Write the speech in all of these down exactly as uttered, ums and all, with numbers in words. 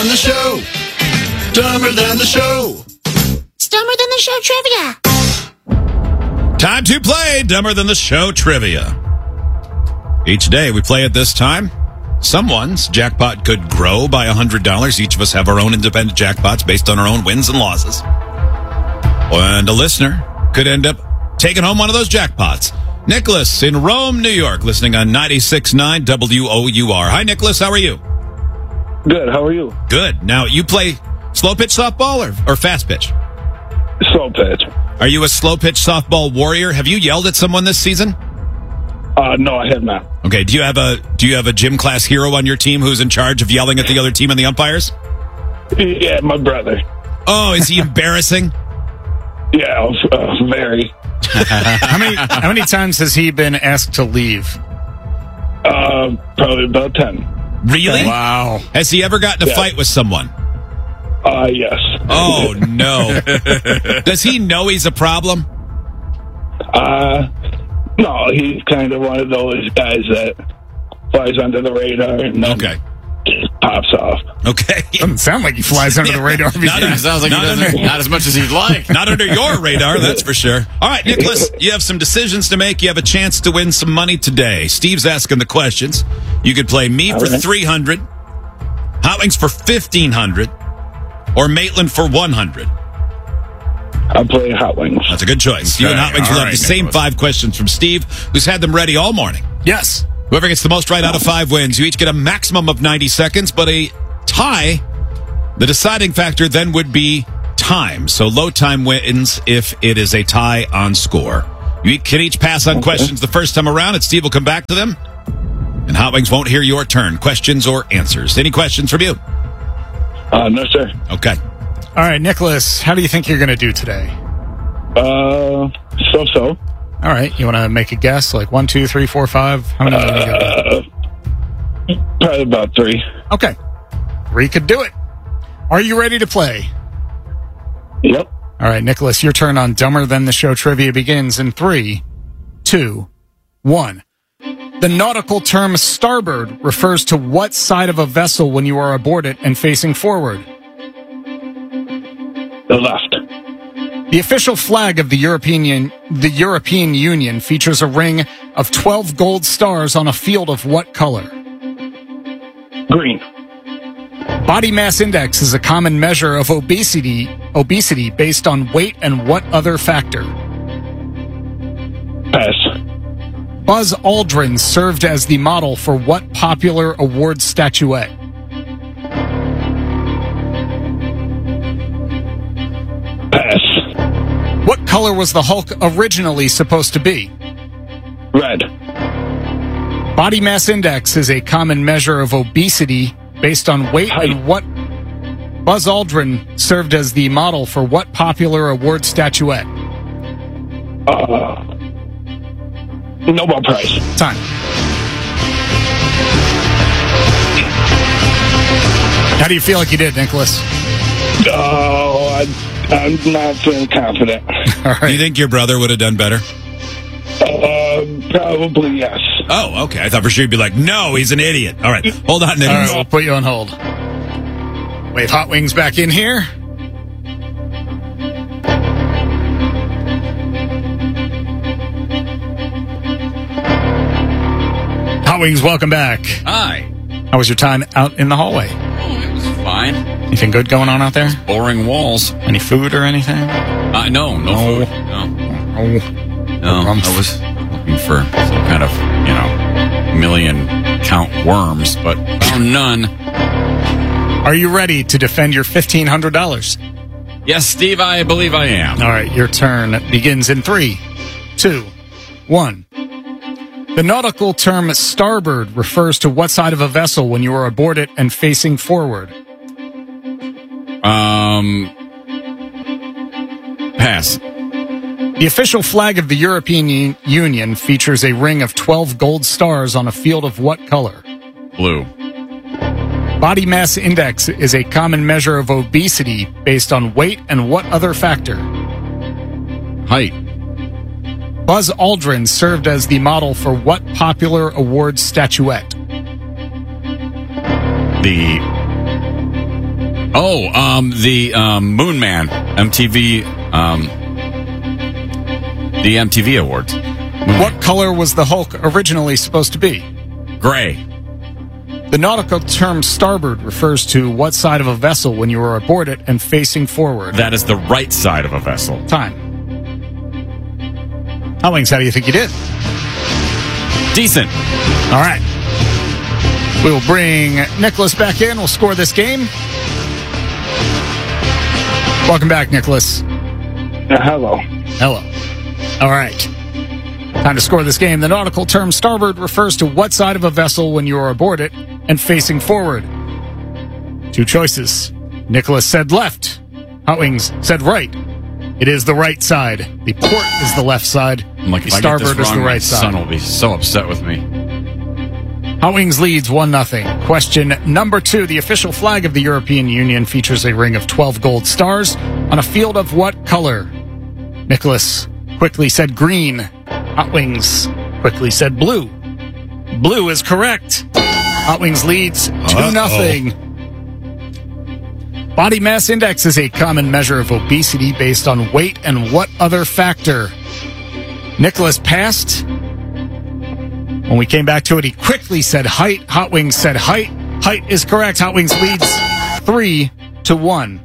than the show. Dumber than the show. It's Dumber Than the Show trivia. Time to play Dumber Than the Show trivia. Each day we play at this time. Someone's jackpot could grow by one hundred dollars. Each of us have our own independent jackpots based on our own wins and losses. And a listener could end up taking home one of those jackpots. Nicholas in Rome, New York, listening on ninety-six point nine W O U R. Hi, Nicholas. How are you? Good. How are you? Good. Now, you play slow pitch softball or, or fast pitch? Slow pitch. Are you a slow pitch softball warrior? Have you yelled at someone this season? Uh, no, I have not. Okay. Do you have a Do you have a gym class hero on your team who's in charge of yelling at the other team and the umpires? Yeah, my brother. Oh, is he embarrassing? Yeah, uh, very. how many How many times has he been asked to leave? Uh, probably about ten. Really? Wow. Has he ever gotten in a Yeah. fight with someone? Uh, yes. Oh, no. Does he know he's a problem? Uh, no, he's kind of one of those guys that flies under the radar and then Okay. just pops off. Okay. Doesn't sound like he flies under the radar. Not, Yeah, it sounds like he not doesn't, under, not as much as he'd like. not under your radar, that's for sure. All right, Nicholas, you have some decisions to make. You have a chance to win some money today. Steve's asking the questions. You could play me All for right. three hundred dollars, Hot Wings for fifteen hundred dollars, or Maitland for one hundred dollars. I play Hot Wings. That's a good choice. You Okay, and Hot Wings will all have right, the same Nicholas. five questions from Steve, who's had them ready all morning. Yes. Whoever gets the most right out of five wins. You each get a maximum of ninety seconds, but a tie, the deciding factor then would be time. So low time wins if it is a tie on score. You can each pass on questions the first time around, and Steve will come back to them. And Hot Wings won't hear your turn. Questions or answers. Any questions from you? Uh, no, sir. Okay. All right, Nicholas, how do you think you're going to do today? Uh, so-so. All right, you want to make a guess? Like one, two, three, four, five? How many? do you got? Uh, probably about three. Okay. Three could do it. Are you ready to play? Yep. All right, Nicholas, your turn on Dumber Than the Show trivia begins in three, two, one. The nautical term starboard refers to what side of a vessel when you are aboard it and facing forward? The left. The official flag of the European the European Union features a ring of twelve gold stars on a field of what color? Green. Body mass index is a common measure of obesity obesity based on weight and what other factor? Pass. Buzz Aldrin served as the model for what popular award statuette? Pass. What color was the Hulk originally supposed to be? Red. Body mass index is a common measure of obesity based on weight Height. and what Buzz Aldrin served as the model for what popular award statuette? Uh, Nobel Prize. Time. How do you feel like you did, Nicholas? Oh, I, I'm not feeling confident. All Do you right. think your brother would have done better? Uh, probably yes. Oh, okay. I thought for sure you'd be like, no, he's an idiot. All right. Hold on, All Nicholas. right, we'll put you on hold. Wave Hot Wings back in here. Hot Wings, welcome back. Hi. How was your time out in the hallway? Oh, it was fine. Anything good going on out there? Boring walls. Any food or anything? Uh, no, no, No. food. No, Oh, no. Rumpf. I was looking for some kind of, you know, million count worms, but found none. are you ready to defend your fifteen hundred dollars? Yes, Steve, I believe I am. All right, your turn begins in three, two, one. The nautical term starboard refers to what side of a vessel when you are aboard it and facing forward? Um, pass. The official flag of the European U- Union features a ring of twelve gold stars on a field of what color? Blue. Body mass index is a common measure of obesity based on weight and what other factor? Height. Buzz Aldrin served as the model for what popular award statuette? The Oh, um, the um, Moon Man M T V, um, the M T V Awards. What color was the Hulk originally supposed to be? Gray. The nautical term starboard refers to what side of a vessel when you are aboard it and facing forward? That is the right side of a vessel. Time. Hot Wings, how do you think you did? Decent. All right. We will bring Nicholas back in. We'll score this game. Welcome back, Nicholas. Uh, hello. Hello. All right. Time to score this game. The nautical term starboard refers to what side of a vessel when you are aboard it and facing forward. Two choices. Nicholas said left. Hot Wings said right. It is the right side. The port is the left side. I'm like, the if I get this starboard is wrong, the my right side. son will be so upset with me. Hot Wings leads one nothing. Question number two. The official flag of the European Union features a ring of twelve gold stars on a field of what color? Nicholas quickly said green. Hot Wings quickly said blue. Blue is correct. Hot Wings leads two nothing. Body mass index is a common measure of obesity based on weight and what other factor? Nicholas passed. When we came back to it, he quickly said height. Hot Wings said height. Height is correct. Hot Wings leads three to one.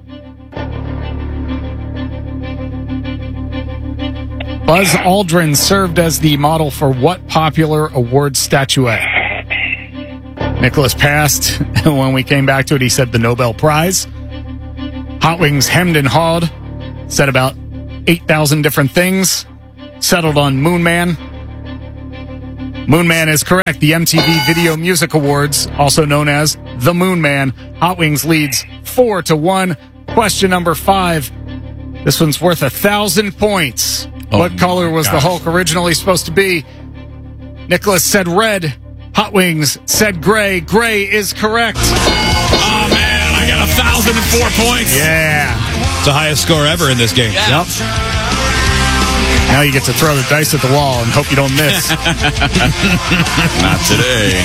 Buzz Aldrin served as the model for what popular award statuette? Nicholas passed. When we came back to it, he said the Nobel Prize. Hot Wings hemmed and hawed, said about eight thousand different things, settled on Moon Man. Moon Man is correct. The M T V Video Music Awards, also known as the Moon Man. Hot Wings leads four to one. Question number five. This one's worth a thousand points. Oh what color was gosh. the Hulk originally supposed to be? Nicholas said red. Hot Wings said gray. Gray is correct. Oh, man, I got a thousand and four points. Yeah. It's the highest score ever in this game. Yeah. Yep. Now you get to throw the dice at the wall and hope you don't miss. Not today.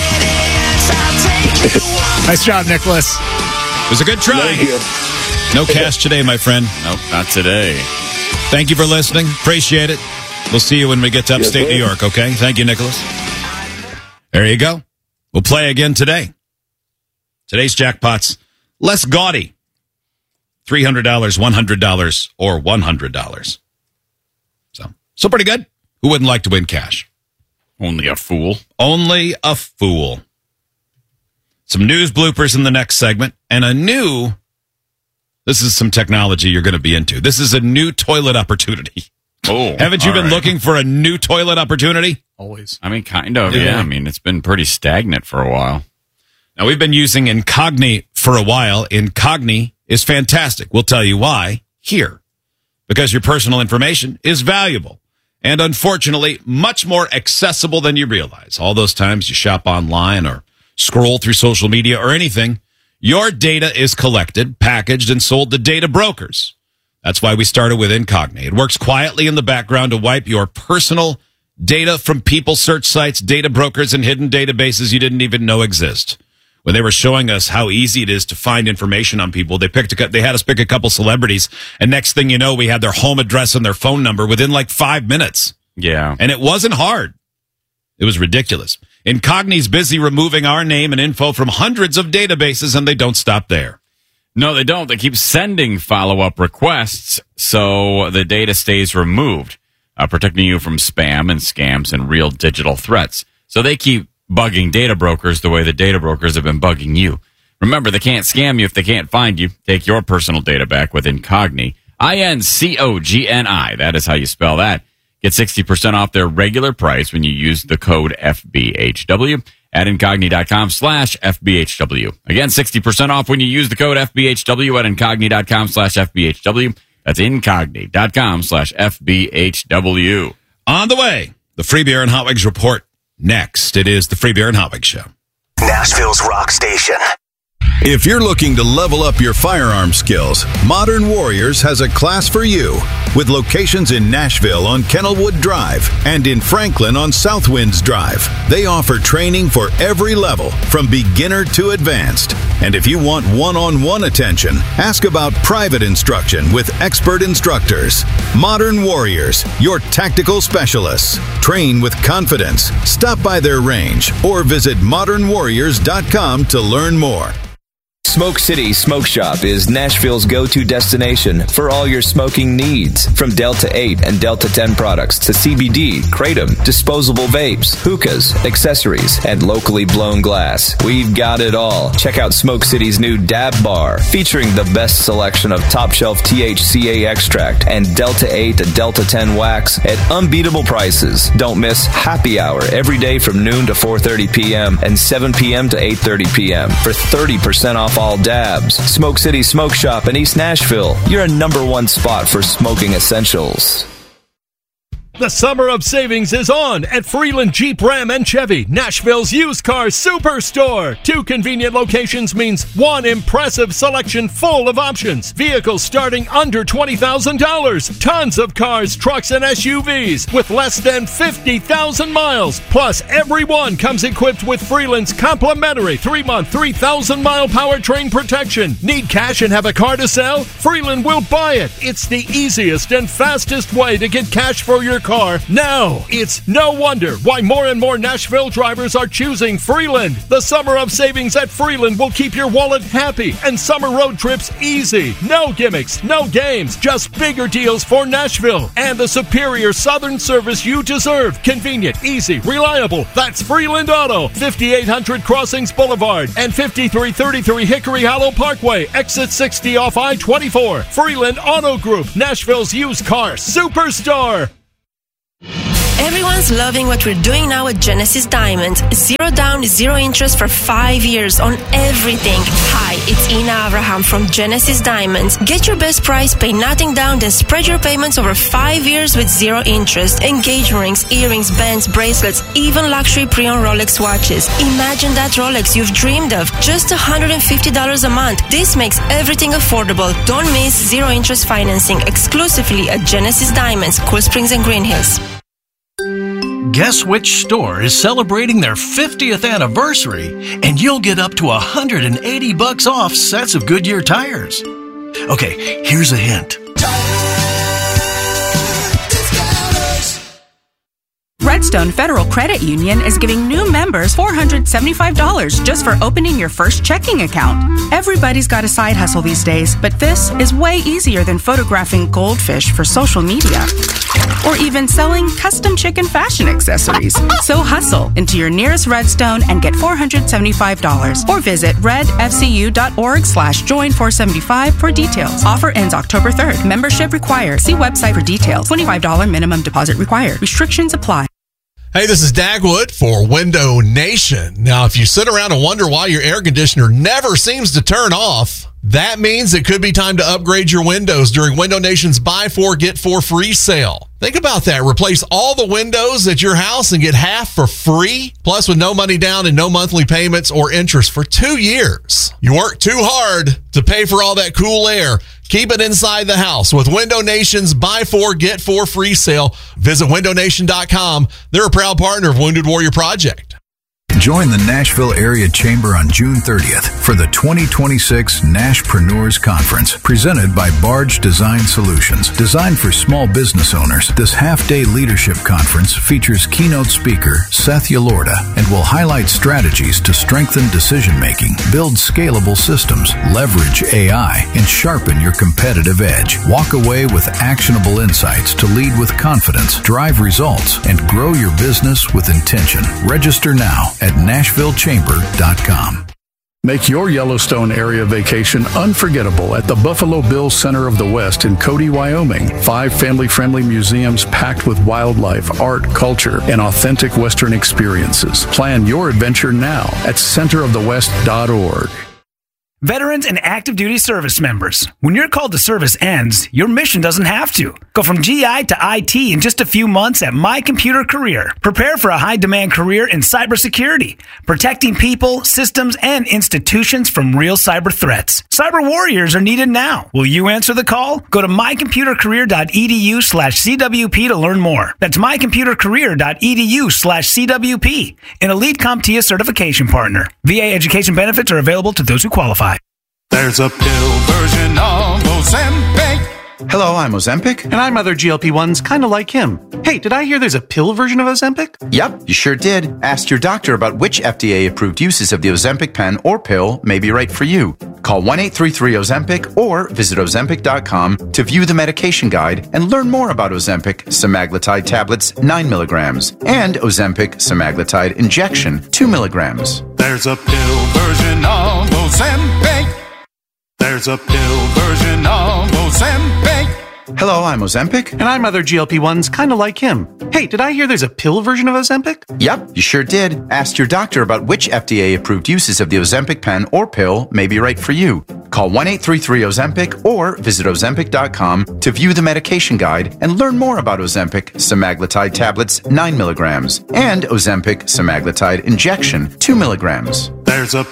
Nice job, Nicholas. It was a good try. Thank you. No cash today, my friend. Nope, not today. Thank you for listening. Appreciate it. We'll see you when we get to upstate Yes, New sir. York, okay? Thank you, Nicholas. There you go. We'll play again today. Today's jackpot's less gaudy. three hundred dollars, one hundred dollars, or one hundred dollars. So, so pretty good. Who wouldn't like to win cash? Only a fool. Only a fool. Some news bloopers in the next segment, and a new, this is some technology you're going to be into. This is a new toilet opportunity. Oh, Haven't you all been right. looking for a new toilet opportunity? Always. I mean, kind of, Yeah. yeah. I mean, it's been pretty stagnant for a while. Now, we've been using Incogni for a while. Incogni is fantastic. We'll tell you why here. Because your personal information is valuable and, unfortunately, much more accessible than you realize. All those times you shop online or scroll through social media or anything, your data is collected, packaged, and sold to data brokers. That's why we started with Incogni. It works quietly in the background to wipe your personal data from people, search sites, data brokers, and hidden databases you didn't even know exist. When they were showing us how easy it is to find information on people, they picked a, they had us pick a couple celebrities, and next thing you know, we had their home address and their phone number within like five minutes. Yeah. And it wasn't hard. It was ridiculous. Incogni's busy removing our name and info from hundreds of databases, and they don't stop there. No, they don't. They keep sending follow-up requests, so the data stays removed, uh, protecting you from spam and scams and real digital threats. So they keep bugging data brokers the way the data brokers have been bugging you. Remember, they can't scam you if they can't find you. Take your personal data back with Incogni. I N C O G N I. That is how you spell that. Get sixty percent off their regular price when you use the code F B H W at Incogni.com slash FBHW. Again, sixty percent off when you use the code F B H W at Incogni.com slash FBHW. That's Incogni.com slash FBHW. On the way, the Free Beer and Hot Wings report. Next, it is the Free Beer and Hot Wings Show. Nashville's rock station. If you're looking to level up your firearm skills, Modern Warriors has a class for you. With locations in Nashville on Kennelwood Drive and in Franklin on Southwinds Drive, they offer training for every level, from beginner to advanced. And if you want one-on-one attention, ask about private instruction with expert instructors. Modern Warriors, your tactical specialists. Train with confidence. Stop by their range or visit modern warriors dot com to learn more. Smoke City Smoke Shop is Nashville's go-to destination for all your smoking needs. From Delta eight and Delta ten products to C B D, Kratom, disposable vapes, hookahs, accessories, and locally blown glass. We've got it all. Check out Smoke City's new Dab Bar, featuring the best selection of top-shelf T H C A extract and Delta eight and Delta ten wax at unbeatable prices. Don't miss Happy Hour every day from noon to four thirty p.m. and seven p.m. to eight thirty p.m. for thirty percent off all dabs. Smoke City Smoke Shop in East Nashville. You're a number one spot for smoking essentials. The summer of savings is on at Freeland Jeep, Ram, and Chevy, Nashville's used car superstore. Two convenient locations means one impressive selection full of options. Vehicles starting under twenty thousand dollars. Tons of cars, trucks, and S U Vs with less than fifty thousand miles. Plus, everyone comes equipped with Freeland's complimentary three-month, three thousand mile powertrain protection. Need cash and have a car to sell? Freeland will buy it. It's the easiest and fastest way to get cash for your car. Car now. It's no wonder why more and more Nashville drivers are choosing Freeland. The summer of savings at Freeland will keep your wallet happy and summer road trips easy. No gimmicks, no games, just bigger deals for Nashville and the superior southern service you deserve. Convenient, easy, reliable. That's Freeland Auto, fifty-eight hundred Crossings Boulevard and fifty-three thirty-three Hickory Hollow Parkway, exit sixty off I twenty-four. Freeland Auto Group, Nashville's used car superstore. Everyone's loving what we're doing now at Genesis Diamonds. Zero down, zero interest for five years on everything. Hi, it's Ina Abraham from Genesis Diamonds. Get your best price, pay nothing down, then spread your payments over five years with zero interest. Engagement rings, earrings, bands, bracelets, even luxury pre-owned Rolex watches. Imagine that Rolex you've dreamed of. Just one hundred fifty dollars a month. This makes everything affordable. Don't miss zero interest financing exclusively at Genesis Diamonds, Cool Springs and Green Hills. Guess which store is celebrating their fiftieth anniversary, and you'll get up to one hundred eighty bucks off sets of Goodyear tires. Okay, here's a hint. Redstone Federal Credit Union is giving new members four hundred seventy-five dollars just for opening your first checking account. Everybody's got a side hustle these days, but this is way easier than photographing goldfish for social media or even selling custom chicken fashion accessories. So hustle into your nearest Redstone and get four hundred seventy-five dollars or visit redfcu.org slash join 475 for details. Offer ends October third. Membership required. See website for details. twenty-five dollars minimum deposit required. Restrictions apply. Hey, this is Dagwood for Window Nation. Now, if you sit around and wonder why your air conditioner never seems to turn off, that means it could be time to upgrade your windows during Window Nation's Buy Four, Get Four Free sale. Think about that. Replace all the windows at your house and get half for free, plus with no money down and no monthly payments or interest for two years. You work too hard to pay for all that cool air. Keep it inside the house with Window Nation's Buy Four, Get Four Free sale. Visit window nation dot com. They're a proud partner of Wounded Warrior Project. Join the Nashville Area Chamber on June thirtieth for the twenty twenty-six Nashpreneurs Conference, presented by Barge Design Solutions. Designed for small business owners, this half-day leadership conference features keynote speaker Seth Yalorda and will highlight strategies to strengthen decision-making, build scalable systems, leverage A I, and sharpen your competitive edge. Walk away with actionable insights to lead with confidence, drive results, and grow your business with intention. Register now at nashville chamber dot com. Make your Yellowstone area vacation unforgettable at the Buffalo Bills Center of the West in Cody, Wyoming. Five family-friendly museums packed with wildlife, art, culture, and authentic Western experiences. Plan your adventure now at center of the west dot org. Veterans and active duty service members, when your call to service ends, your mission doesn't have to. Go from G I to I T in just a few months at My Computer Career. Prepare for a high-demand career in cybersecurity, protecting people, systems, and institutions from real cyber threats. Cyber warriors are needed now. Will you answer the call? Go to mycomputercareer.edu slash CWP to learn more. That's mycomputercareer.edu slash CWP, an Elite CompTIA certification partner. V A education benefits are available to those who qualify. There's a pill version of Ozempic. Hello, I'm Ozempic. And I'm other G L P ones kind of like him. Hey, did I hear there's a pill version of Ozempic? Yep, you sure did. Ask your doctor about which F D A-approved uses of the Ozempic pen or pill may be right for you. Call one eight three three Ozempic or visit Ozempic dot com to view the medication guide and learn more about Ozempic semaglutide tablets nine milligrams and Ozempic semaglutide injection two milligrams. There's a pill version of Ozempic. There's a pill version of Ozempic. Hello, I'm Ozempic. And I'm other G L P ones kind of like him. Hey, did I hear there's a pill version of Ozempic? Yep, you sure did. Ask your doctor about which F D A-approved uses of the Ozempic pen or pill may be right for you. Call one eight three three Ozempic or visit Ozempic dot com to view the medication guide and learn more about Ozempic semaglutide tablets nine milligrams and Ozempic semaglutide injection two milligrams. There's a